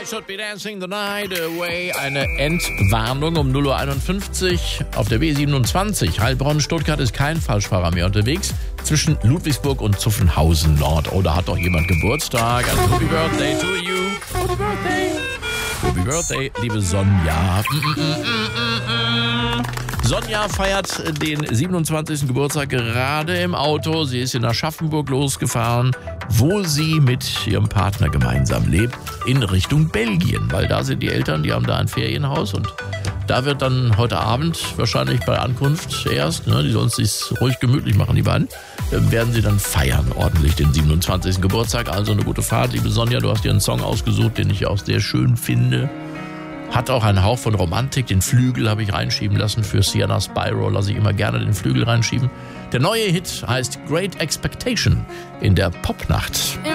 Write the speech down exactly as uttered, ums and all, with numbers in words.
Should be dancing the night away. Eine Entwarnung um null Uhr einundfünfzig auf der B siebenundzwanzig. Heilbronn-Stuttgart ist kein Falschfahrer mehr unterwegs. Zwischen Ludwigsburg und Zuffenhausen Nord. Oh, da hat doch jemand Geburtstag. Also Happy Birthday to you. Happy Birthday. Happy Birthday, liebe Sonja. Mm, mm, mm, mm, mm. Sonja feiert den siebenundzwanzigsten Geburtstag gerade im Auto. Sie ist in Aschaffenburg losgefahren, wo sie mit ihrem Partner gemeinsam lebt, in Richtung Belgien. Weil da sind die Eltern, die haben da ein Ferienhaus und da wird dann heute Abend, wahrscheinlich bei Ankunft erst, ne, die sollen es sich ruhig gemütlich machen, die beiden, äh, werden sie dann feiern, ordentlich den siebenundzwanzigsten Geburtstag. Also eine gute Fahrt, liebe Sonja, du hast dir einen Song ausgesucht, den ich auch sehr schön finde. Hat auch einen Hauch von Romantik. Den Flügel habe ich reinschieben lassen. Für Sienna Spyro lasse ich immer gerne den Flügel reinschieben. Der neue Hit heißt Great Expectation in der Popnacht.